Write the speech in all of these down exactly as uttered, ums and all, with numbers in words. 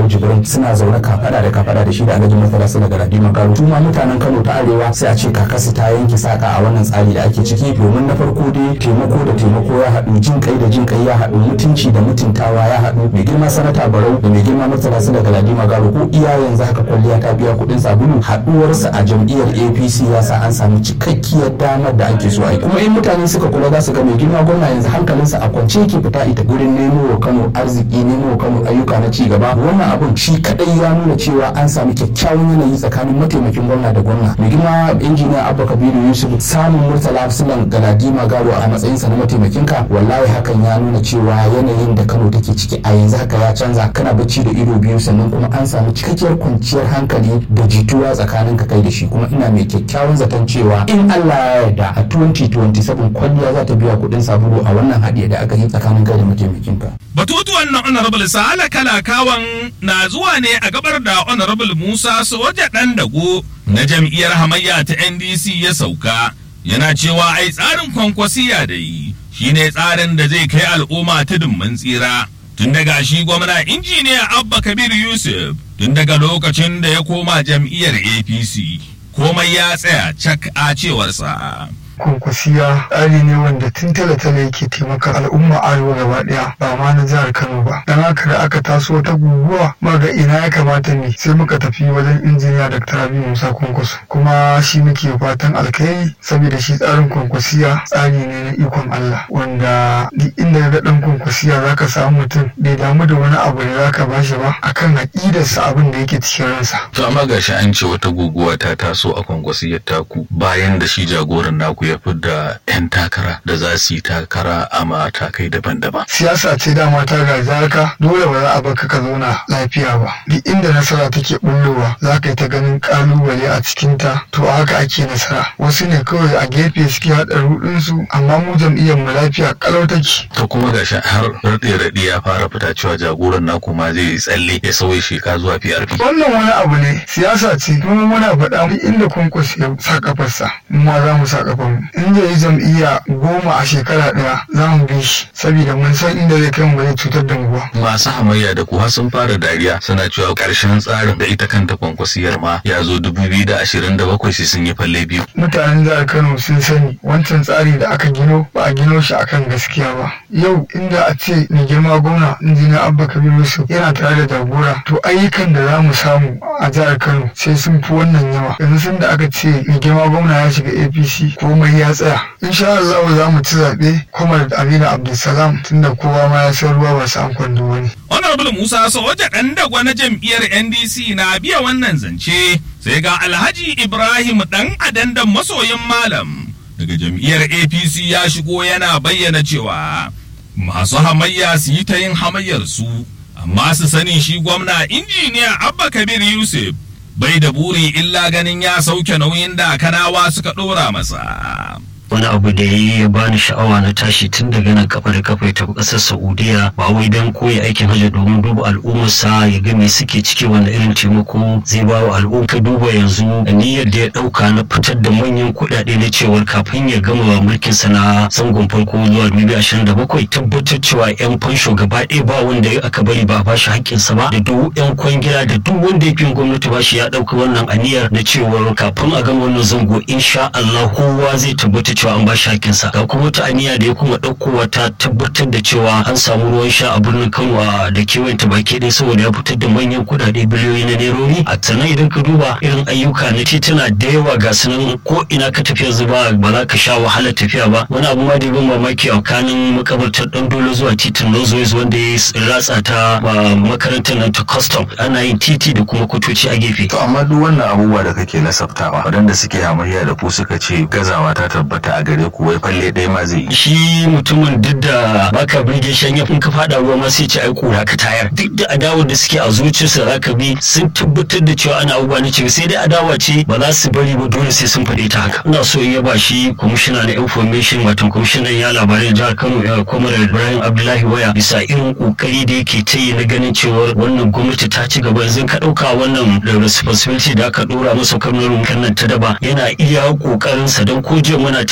Shehu Jibrin suna zaune kafada da kafada da shi da Alhaji Murtala Sule Galadima Garo. Su ma mutanen Kano ta Arewa sai a ce kakasi ta yanke saka a wannan tsari da ake ciki, domin na farko dai taimako da taimako ya haɗu, jin kai da jin kai ya haɗu, mutunci da mutuntawa ya haɗu. Mai girma sanata Barau da mai girma Murtala Sule Galadima Garo ko iya yanzu haka kwalliya ta biya kuɗin sabulu, haɗuwarsa a jam'iyyar A P C ya sa an samu cikakkiyar damar da ake so a yi. Kuma in mutane suka kula za su ga mai girma gwamna yanzu hankalinsa a kwance yake fita ita gurin nemo wa Kano arziki, nemo wa Kano ayyuka na ci gaba. Wannan abun shi kadai ya nuna cewa an samu kyakkyawan yanayi tsakanin mataimakin gwamna da gwamna. Mai girma injiniya Abba Kabiru Yusuf samun Murtala Sule Galadima Garo a matsayinsa na mataimakinka, wallahi hakan ya nuna cewa yanayin da Kano take ciki a yanzu haka ya canza. Kana bacci da ido biyu, sannan kuma an samu cikakkiyar kwanciyar hankali da jituwa tsakanin ka kai da shi. Kuma ina mai kyakkyawan zaton cewa in Allah ya yarda a twenty twenty-seven kwalliya za ta biya kuɗin sabulu a wannan haɗiye da aka yi tsakanin kai da mataimakinka. Batutuwan na Honorable Sale Kalakawan na zuwa ne a gabar da Honorable Musa Soja Dandago na jam'iyyar hamayya ta N D C ya sauka, yana cewa ai tsarin kwankwasiya da yi shine tsarin da zai kai al'umma ta dumman tsira. Tun daga shi gwamna injiniya Abba Kabir Yusuf tun daga lokacin da ya koma jam'iyyar A P C komai ya tsaya cak a cewarsa. Kwankwasiya tsari ne wanda tun tale-tale yake taimaka al'umma arewa gaba daya, ba ma na jihar Kano ba. Dan haka da aka taso ta guguwa muka ina ya kamata ne sai muka tafi wajen injiniya Doctor Rabi Musa Kwankwaso, kuma shi muke fatan alkhairi saboda shi tsarin kwankwasiya tsari ne na ikon Allah, wanda duk inda ga dan kwankwasiya zaka samu mutum bai damu da wani abu da zaka bashi ba akan haƙidarsa abin da yake cikin ransa. To amma gashi an ce wata guguwa ta taso a kwankwasiyar taku bayan da shi jagoran naku ya da 'yan takara da za su yi takara a matakai daban-daban. Siyasa ce dama ta gaji haka, dole ba za a baka ka zauna lafiya ba. Duk inda nasara take bullowa za ka yi ta ganin kalubale a cikinta, to haka ake nasara. Wasu ne kawai a gefe suke haɗa rudinsu, amma mu jam'iyyar mu lafiya kalau take. To kuma gashi har raɗe-raɗe ya fara fita cewa jagoran naku ma zai yi tsalle ya sauya sheka zuwa P R P. Wannan wani abu ne, siyasa ce, kuma muna faɗa duk inda Kwankwaso ya sa kafarsa, mu ma za mu sa kafarmu. In zai yi jam'iyya goma a shekara ɗaya za mu bi shi, saboda mun san inda zai kai mu ba zai cutar da mu ba. Masu hamayya da kuwa sun fara dariya suna cewa ƙarshen tsarin da ita kanta kwankwasiyar ma ya zo dubu biyu da ashirin da bakwai sai sun yi falle biyu. Mutanen jihar Kano sun sani wancan tsari da aka gino ba a gino shi akan gaskiya ba. Yau inda a ce mai girma gwamna injiniya Abba Kabir Yusuf yana tare da jagora, to ayyukan da za mu samu a jihar Kano sai sun fi wannan yawa. Yanzu sun da aka ce mai girma gwamna ya shiga A P C komai ya tsaya. Insha Allah za mu ci zaɓe kuma da Aminu Abdulsalam, tunda kowa ma ya san ruwa ba su an kwando wani. Honorable Musa Soja Dandago na jam'iyyar N D C na biya wannan zance, sai ga Alhaji Ibrahim Dan Adandan masoyin malam daga jam'iyyar A P C ya shigo yana bayyana cewa masu hamayya su yi ta yin hamayyar su, amma su sani shi gwamna injiniya Abba Kabir Yusuf bai da buri illa ganin ya sauke nauyin da Kanawa suka ɗora masa. wani abu da ya bani sha'awa na tashi tun daga nan kafa da kafa ta kasar Saudiya, ba wai dan koyi aikin hajji domin duba al'ummarsa ya ga me suke ciki, wanda irin taimako zai ba wa al'umma. Ka duba yanzu niyyar da ya dauka na fitar da manyan kuɗaɗe na cewar kafin ya gama mulkin sa na zangon farko zuwa dubu biyu da ashirin da bakwai tabbatar cewa yan fansho gaba ɗaya ba wanda aka bari ba ba shi haƙƙinsa ba, da duk yan kwangila da duk wanda ya fi gwamnati ba shi ya ɗauka wannan aniyar na cewar kafin a gama wannan zango insha Allah kowa zai tabbata cewa an ba shi haƙƙinsa. Ga kuma wata aniya da ya kuma ɗaukowa ta tabbatar da cewa an samu ruwan sha a birnin Kano da kewayenta baki ɗaya, saboda ya fitar da manyan kuɗaɗe biliyoyi na nerori. A sannan idan ka duba irin ayyuka na tituna da yawa ga su nan ko ina ka tafiya zuba ba za ka sha wahalar tafiya ba. Wani abu ma da ban mamaki a kanin makabartar ɗan dole zuwa titin Rolls wanda ya ratsa ta makarantar nan ta custom, ana yin titi da kuma kutoci a gefe. To amma duk wannan abubuwa da kake nasabtawa waɗanda suke hamayya da ku suka ce gazawa ta tabbata a gare ku, wai falle ɗaya ma zai yi. Shi mutumin duk da baka birge shan yafin ka faɗa ruwa ma sai ce ai kura ka tayar. Duk da adawa da suke a zuciyarsa za ka bi sun tabbatar da cewa ana abubuwa na cewa sai dai adawa ce ba za su bari ba, dole sai sun faɗi ta haka. Ina so in yaba shi kwamishina na information wato kwamishinan ya labarai jihar Kano ya Comrade Ibrahim Abdullahi Waya bisa irin kokari da yake ta yi na ganin cewa wannan gwamnati ta ci gaba. Yanzu ka ɗauka wannan responsibility da aka ɗora masa kamar kan nan ta daba, yana iya kokarin sa don ko jiya muna ta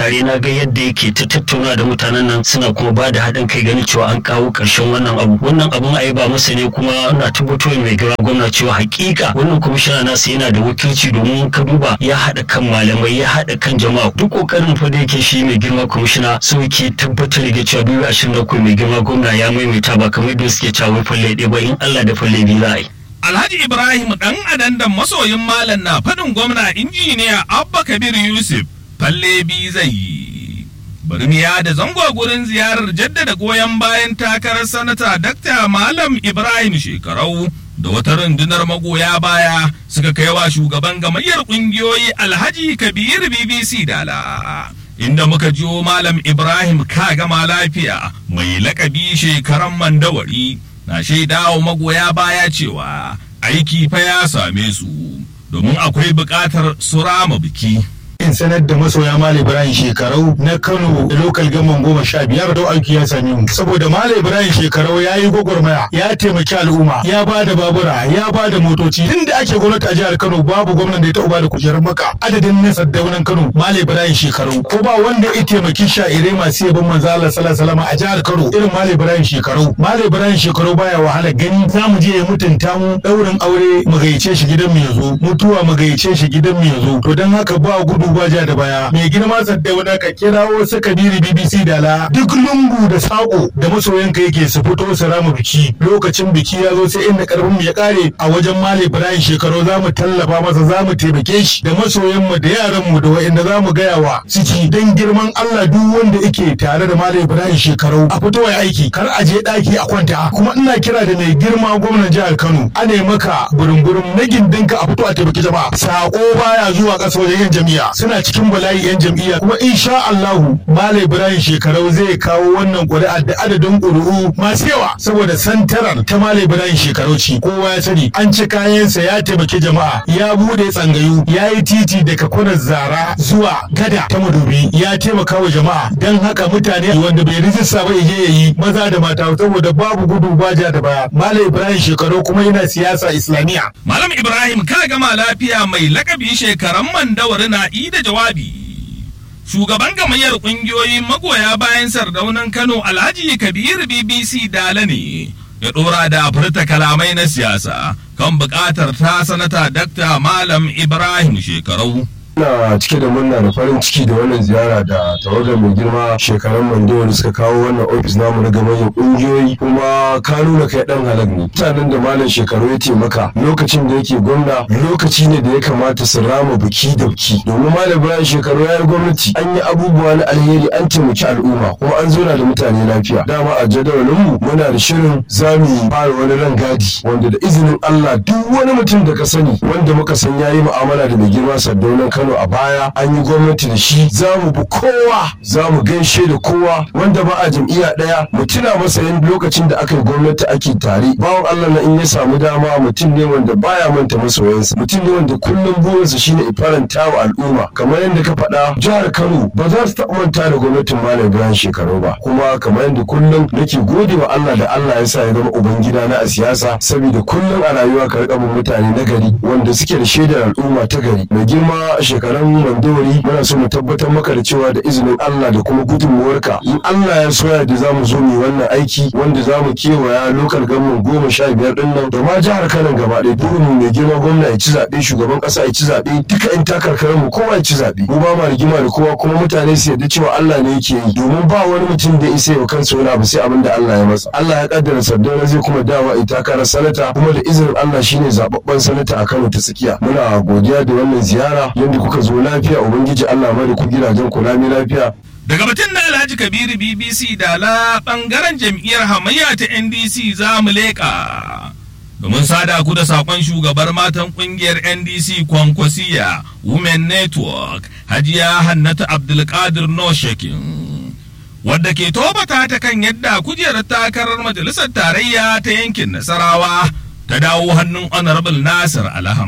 tare na ga yadda yake ta tattauna da mutanen nan suna kuma ba da haɗin kai ganin cewa an kawo ƙarshen wannan abu wannan abun a ba masa ne kuma ina tabbatar mai gira gwamna cewa hakika wannan kwamishina nasa yana da wakilci domin ka duba ya haɗa kan malamai ya haɗa kan jama'a duk ƙoƙarin fa da yake shi mai girma kwamishina so yake tabbatar da cewa biyu ashirin da uku mai girma gwamna ya maimaita ba kamar yadda suke cewa falle ɗaya ba in Allah da falle biyu za a yi. Alhaji Ibrahim ɗan adandan masoyin malam na faɗin gwamna injiniya Abba Kabir Yusuf falle biyu zai yi. Bari mu da zango gurin ziyarar jaddada goyon bayan takarar sanata Dakta Malam Ibrahim Shekarau da wata rundunar magoya baya suka kai wa shugaban gamayyar ƙungiyoyi Alhaji Kabir B B C Dala. Inda muka jiyo Malam Ibrahim ka gama lafiya mai lakabi Shekaran Mandawari na shaidawa magoya baya cewa aiki fa ya same su domin akwai buƙatar su rama biki. in sanar da masoya Malam Ibrahim Shekarau na Kano da lokal gaman goma sha biyar da aiki ya same mu saboda Malam Ibrahim Shekarau ya yi gwagwarmaya ya taimaki al'umma ya ba da babura ya ba da motoci tunda ake gwamnati a jihar Kano babu gwamnan da ya taɓa ba da kujerar maka adadin na saddaunan Kano Malam Ibrahim Shekarau ko ba wanda ya taimaki sha'irai masu yabon manzo Allah sallallahu alaihi wasallam a jihar Kano irin Malam Ibrahim Shekarau Malam Ibrahim Shekarau baya wahala gani za mu je ya mutunta mu daurin aure mu gayyace shi gidan mu yazo mutuwa mu gayyace shi gidan mu yazo to dan haka ba gudu ba ja da baya mai girma saddauna ka kirawo su Kabiru B B C Dala duk lungu da sako da masoyanka yake su fito su rama biki lokacin biki ya zo sai inda karfin mu ya kare a wajen Malam Ibrahim Shekarau za mu tallafa masa za mu taimake shi da masoyan mu da yaran mu da wa'anda za mu gaya wa ciki dan girman Allah duk wanda yake tare da Malam Ibrahim Shekarau a fito ya aiki kar a je daki a kwanta kuma ina kira da mai girma gwamnan jihar Kano ane maka burin-burin na gindinka a fito a taimaki jama'a sako baya zuwa ƙasa wajen yan jami'a suna cikin bala'i yan jam'iyya kuma insha Allahu Malam Ibrahim Shekarau zai kawo wannan ƙuri'a da adadin ƙuri'u masu yawa saboda santarar ta Malam Ibrahim Shekarau ci kowa ya sani an ci kayansa ya taimaki jama'a ya bude tsangayu ya yi titi daga kwanar Zara zuwa gada ta Madobi ya taimaka wa jama'a dan haka mutane wanda bai rijista ba je yayi maza da mata saboda babu gudu baja da baya Malam Ibrahim Shekarau kuma yana siyasa Islamiya. Malam Ibrahim ka gama lafiya mai lakabi Shekaran Mandawari na da jawabi. Shugaban gamayyar ƙungiyoyin magoya bayan sardaunan Kano Alhaji Kabir B B C Dala ne ya ɗora da furta kalamai na siyasa kan buƙatar ta sanata Dakta Malam Ibrahim Shekarau. Ina cike da murna da farin ciki da wannan ziyara da tawagar mai girma Shekaran Mandawari suka kawo wannan ofis namu na gamayyar kungiyoyi kuma ka nuna kai dan halak ne. Mutanen da Malam Shekaru ya taimaka lokacin da yake gwamna lokaci ne da ya kamata su rama biki da biki domin Malam Ibrahim Shekaru ya yi gwamnati an yi abubuwa na alheri an taimaki al'umma kuma an zauna da mutane lafiya. Dama a jadawalin mu muna da shirin zamu fara wani rangadi wanda da izinin Allah duk wani mutum da ka sani wanda muka san yayi mu'amala da mai girma Sardaunan Kano a baya an yi gwamnati da shi za mu bi kowa za mu gaishe da kowa wanda ba a jam'iyya ɗaya mu tuna masa yin lokacin da aka yi gwamnati ake tare bawan Allah na in ya samu dama mutum ne wanda baya manta masoyansa mutum ne wanda kullum burinsa shine faranta wa al'umma kamar yadda ka faɗa jihar Kano ba za su taɓa manta da gwamnatin Malam Ibrahim Shekarau ba kuma kamar yadda kullum nake gode wa Allah da Allah ya sa ya zama ubangida na a siyasa saboda kullum a rayuwa ka riƙa mutane na gari wanda suke da shaidar al'umma ta gari mai girma Shekaran Mandawari muna so mu tabbatar maka da cewa da izinin Allah da kuma gudunmuwarka in Allah ya so da za mu zo mu wannan aiki wanda za mu kewaya lokal government goma sha biyar din nan da ma jihar Kano gaba ɗaya burin mu mai girma gwamna ya ci zaɓe shugaban ƙasa ya ci zaɓe duka in takarkarar mu kowa ya ci zaɓe mu ba ma rigima da kowa kuma mutane su yarda cewa Allah ne yake yi domin ba wani mutum da isa ya kansa wani abu sai abin da Allah ya masa Allah ya kaddara Sardauna zai kuma dawa ita takarar sanata kuma da izinin Allah shine zababben sanata a Kano ta tsakiya muna godiya da wannan ziyara yanda kuka zo lafiya ubangiji Allah mai da ku gidajen ku lami lafiya. Daga batun na Alhaji Kabiru B B C Dala bangaren jam'iyyar hamayya ta N D C za mu leƙa domin sada ku da sakon shugabar matan kungiyar N D C Kwankwasiya Women Network Hajiya Hannatu Abdulkadir Noshekin wadda ke tobata ta kan yadda kujerar takarar majalisar tarayya ta yankin Nasarawa ta dawo hannun Honorable Nasir Alhamad.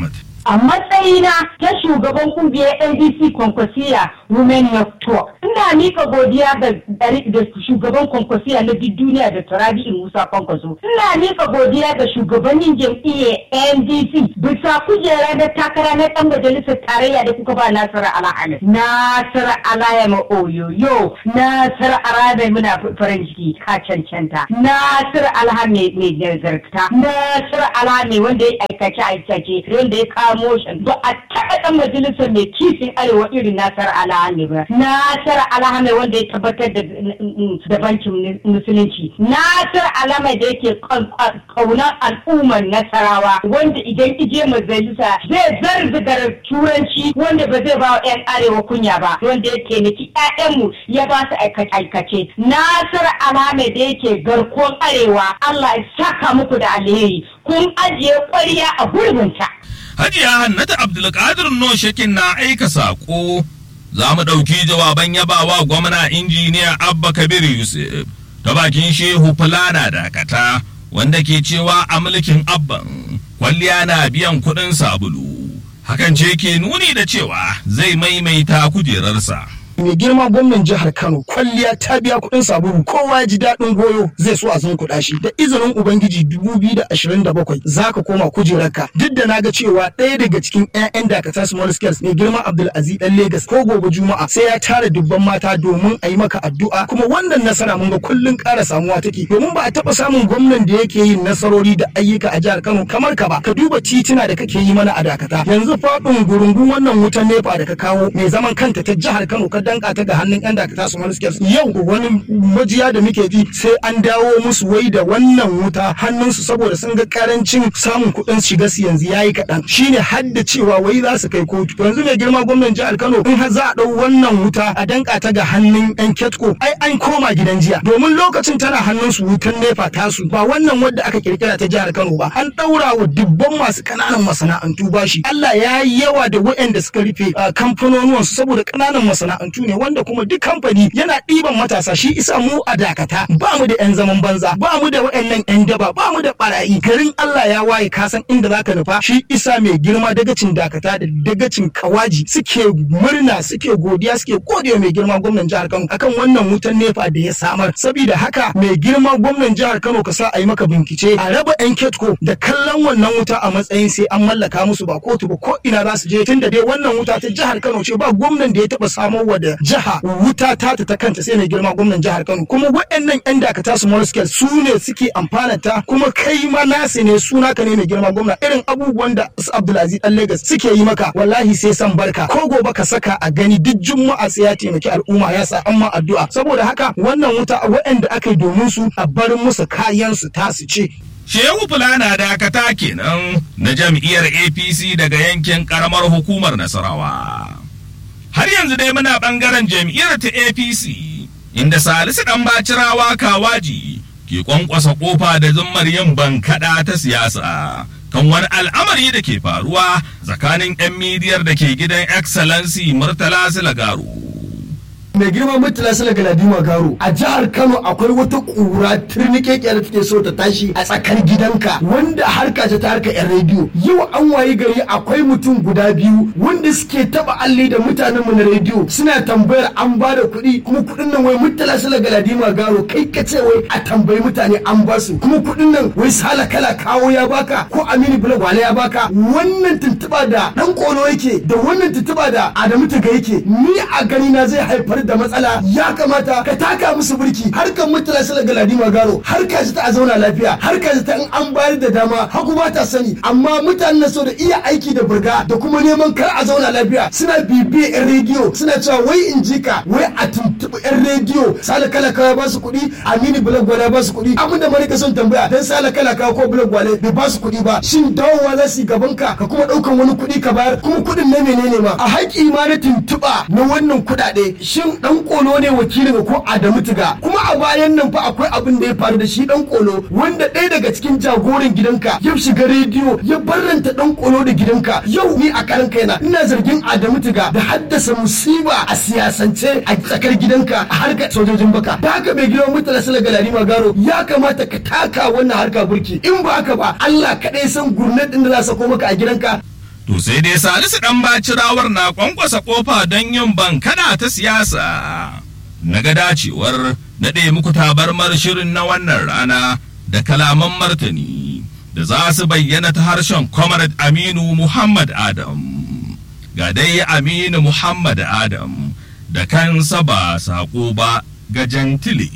a matsayina ta shugaban kungiyar N D C Kwankwasiya Women Network. Ina mika godiya ga da shugaban Kwankwasiya na duk duniya da Tarabi Musa Kwankwaso. Ina mika godiya ga shugabannin jam'iyyar N D C bisa kujera na takara na ɗan majalisar tarayya da kuka ba Nasiru Alhami. Nasiru Alhami oyoyo, Nasiru Alhami muna farin ciki ka cancanta. Nasiru Alhami mai nazarta. Nasiru Alhami wanda ya aikace aikace wanda ya kamo shi. Ba a taɓa ɗan majalisar mai kishin arewa irin Nasiru Alhami ba. Nasiru Alhami wanda ya tabbatar da da bankin musulunci. Nasiru Alhami da yake kaunar al'ummar Nasarawa wanda idan ije majalisa zai zarzugar turanci wanda ba zai ba wa 'yan arewa kunya ba wanda ya taimaki 'ya'yanmu ya ba su aikace. Nasiru Alhami da yake garkuwar arewa Allah ya saka muku da alheri kun ajiye ƙwarya a gurbinta. Hajiya Hannatu Abdulkadir Noshakin na aika saƙo. Za mu ɗauki jawaban yabawa gwamna injiniya Abba Kabir Yusuf ta bakin Shehu Fulana Dakata wanda ke cewa a mulkin Abban kwalliya na biyan kuɗin sabulu. Hakan ce ke nuni da cewa zai maimaita kujerarsa. Mai girma gwamnan jihar Kano kwalliya ta biya kuɗin sabulu kowa ya ji daɗin goyo zai so a zan kuɗa shi da izinin ubangiji dubu biyu da ashirin da bakwai za ka koma kujerarka duk da na ga cewa ɗaya daga cikin 'ya'yan Dakata Small Scales mai girma Abdulaziz ɗan Legas ko gobe Juma'a sai ya tara dubban mata domin a yi maka addu'a kuma wannan nasara mun ga kullun ƙara samuwa take domin ba a taɓa samun gwamnan da yake yin nasarori da ayyuka a jihar Kano kamar ka ba ka duba tituna da kake yi mana a Dakata yanzu faɗin gurungun wannan wutan nefa da ka kawo mai zaman kanta ta jihar Kano ka danka ta ga hannun yan Dakata Small Scales yau wani majiya da muke ji sai an dawo musu wai da wannan wuta hannunsu saboda sun ga karancin samun kuɗin shiga su yanzu yayi kaɗan shine hadda cewa wai za su kai kotu yanzu mai girma gwamnan jihar Kano in har za a ɗau wannan wuta a danka ta ga hannun yan Ketco ai an koma gidan jiya domin lokacin tana hannunsu wutan nefa tasu ba wannan wadda aka kirkira ta jihar Kano ba an ɗaura wa dubban masu ƙananan masana'antu bashi Allah ya yi yawa da waɗanda suka rufe kamfanonuwansu saboda ƙananan masana'antu ne wanda kuma duk kamfani yana ɗiban matasa shi isa mu a Dakata ba mu da 'yan zaman banza ba mu da waɗannan 'yan daba ba mu da barayi garin Allah ya waye kasan inda zaka nufa shi isa mai girma dagacin Dakata da dagacin Kawaji suke murna suke godiya suke godiya mai girma gwamnan jihar Kano akan wannan wutan nefa da ya samar saboda haka mai girma gwamnan jihar Kano ka sa a yi maka bincike a raba 'yan Ketco da kallon wannan wuta a matsayin sai an mallaka musu ba kotu ba ko ina za su je tunda dai wannan wuta ta jihar Kano ce ba gwamnan da ya taba samowa da jiha wuta ta ta kanta sai mai girma gwamnan jihar Kano kuma waɗannan 'yan Dakata Small Scale su ne suke amfana ta kuma kai ma nasi ne suna ka ne mai girma gwamna irin abubuwan da Abdulaziz ɗan Legas suke yi maka wallahi sai san barka ko gobe ka saka a gani duk juma'a sai ya taimaki al'umma ya sa amma addu'a saboda haka wannan wuta waɗanda aka yi domin su a barin musu kayan su tasu ce. Shehu Fulana Dakata kenan na jam'iyyar A P C daga yankin karamar hukumar Nasarawa. Har yanzu dai muna ɓangaren jam'iyyar ta A P C inda Salisu ɗan Bacirawa Kawaji ke kwankwasa ƙofa da zummar yin bankaɗa ta siyasa kan wani al'amari da ke faruwa tsakanin 'yan midiyar da ke gidan Excellency Murtala Silagaru. mai girma Murtala Sala Galadima Garo a jihar Kano akwai wata kura turnike da take so ta tashi a tsakar gidanka wanda harka ce ta harka yan rediyo yau an wayi gari akwai mutum guda biyu wanda suke taba alli da mutanen mu na rediyo suna tambayar an ba da kuɗi kuma kuɗin nan wai Murtala Sala Galadima Garo kai ka ce wai a tambayi mutane an ba su kuma kuɗin nan wai Sala Kala Kawo ya baka ko Aminu Bulagwale ya baka wannan tuntuba da dan kolo yake da wannan tuntuba da Adamu Tuga yake ni a gani na zai haifar da matsala ya kamata ka taka musu burki harkar Murtala Sala Galadima Garo harka ta a zauna lafiya harka ta in an bayar da dama haku ba ta sani amma mutanen na so da iya aiki da burga da kuma neman kar a zauna lafiya suna bibiye yan rediyo suna cewa wai in ji ka wai a tuntuɓi yan rediyo Sala Kala Kawo ba su kuɗi Aminu Bulagwale ba su kuɗi abin da marika son tambaya dan Sala Kala Kawo ko Bulagwale bai ba su kuɗi ba shin dawowa za su yi gaban ka ka kuma ɗaukan wani kuɗi ka bayar kuma kuɗin na menene ma a haƙi ma na tuntuɓa na wannan kuɗaɗe shin dan kolo ne wakilin ko Adamu Tuga kuma a bayan nan fa akwai abin da ya faru da shi dan kolo wanda ɗaya daga cikin jagoran gidanka ya shiga rediyo ya barranta dan kolo da gidanka yau ni a karan kaina ina zargin Adamu Tuga da haddasa musiba a siyasance a tsakar gidanka a harkar sojojin baka da haka bai gidan Murtala Sala Galadima Garo ya kamata ka taka wannan harka burki in ba haka ba Allah kaɗai san gurnet din da za sako maka a gidanka. To sai dai Salisu ɗan Bacirawar na kwankwasa ƙofa don yin bankada ta siyasa. Na ga dacewar naɗe muku tabarmar shirin na wannan rana da kalaman martani da za su bayyana ta harshen Comrade Aminu Muhammad Adam. Ga dai Aminu Muhammad Adam da kansa ba saƙo ba ga Gentile.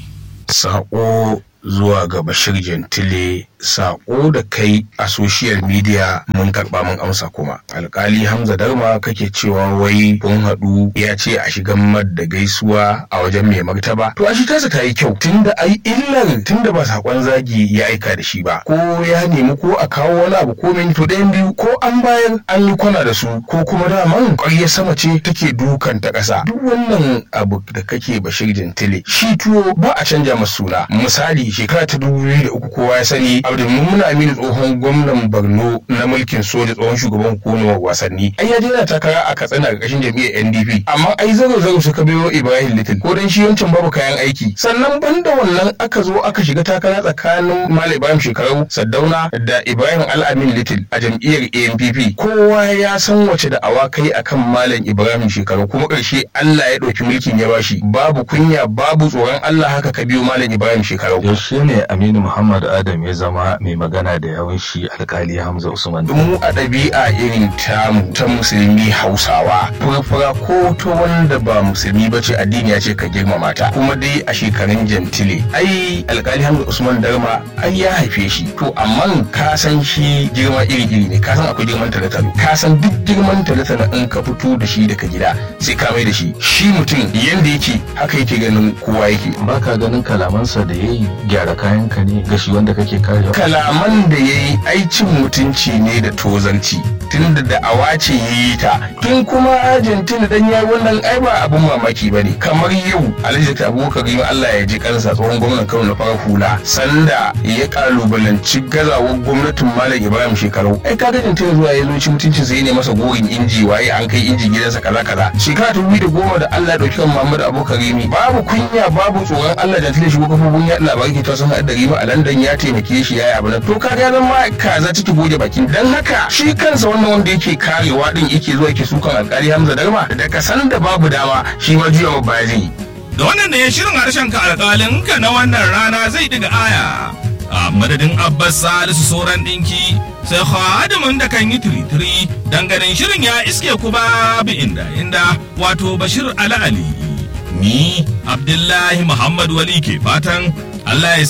Saƙo zuwa ga Bashir Gentile, sako da kai a social media mun karba mun amsa kuma. Alkali Hamza Darma kake cewa wai kun haɗu ya ce a shigan mad da gaisuwa a wajen mai martaba. To a shi tasa ta yi kyau tunda ai illar tunda ba sakon zagi ya aika da shi ba. Ko ya nemi ko a kawo wani abu ko mai to ɗayan biyu ko an bayar an yi kwana da su ko kuma daman ƙwarya sama ce take dukan ta ƙasa. Duk wannan abu da kake Bashir Gentile shi tuwo ba a canja masa suna. Misali shekara ta dubu biyu da uku kowa ya sani Abdulmumin Aminu tsohon gwamnan Borno na mulkin soja tsohon shugaban hukumar wasanni ai ya je na takara a Katsina ƙarƙashin jam'iyyar N D P amma ai zaro zaro suka biyo Ibrahim Little ko dan shi yancin babu kayan aiki sannan banda wannan aka zo aka shiga takara tsakanin Malam Ibrahim Shekarau Saddauna da Ibrahim Al-Amin Little a jam'iyyar A N P P kowa ya san wace da awakai akan Malam Ibrahim Shekarau kuma ƙarshe Allah ya ɗauki mulkin ya bashi babu kunya babu tsoron Allah haka ka biyo Malam Ibrahim Shekarau. Yaushe ne Aminu Muhammad Adam ya zama mai magana da yawan shi alkali Hamza Usman? Mu a ɗabi'a irin tamu ta musulmi Hausawa furfura ko ta wanda ba musulmi ba ce addini ya ce ka girmama ta kuma dai a shekarun Gentile ai alkali Hamza Usman Darma ai ya haife shi to amma ka san shi girma iri iri ne ka san akwai girman talatalo ka san duk girman talatalo in ka fito da shi daga gida sai ka mai da shi shi mutum yanda yake haka yake ganin kowa yake. Baka ganin kalamansa da yayi gyara kayanka ne ga shi wanda kake karewa? Kalaman da yayi aicin mutunci ne da tozanci tunda da awace yayi ta tun kuma Argentina dan yayi wannan ai ba abun mamaki bane kamar yau Alhaji Abubakar Rimi Allah ya ji kansa tsohon gwamnan Kano na farar hula sanda ya kalubalanci gazawar gwamnatin Malam Ibrahim Shekarau ai kaga Argentina zuwa ya zo ci mutuncin sai ne masa gorin inji waye an kai inji gidansa kaza kaza shekara ta biyu da goma da Allah ya dauki kan Muhammad Abubakar Rimi babu kunya babu tsoron Allah Argentina shigo kafofin yaɗa labarai ke ta san da Rimi a London ya taimake shi yayi abu to kaga nan ma kaza take goge bakin dan haka shi kansa wannan wanda yake karewa din yake zuwa yake sukan alkali Hamza Darma da kasan da babu dama shi ma juya ma baya zai. Da wannan ne shirin harshen ka alƙalin ka na wannan rana zai diga aya a madadin Abbas Salisu Soran dinki sai khadimin da kan yi tiritiri ganin shirin ya iske ku babu inda inda wato Bashir Ali Ali ni Abdullahi Muhammad Wali ke fatan Allah ya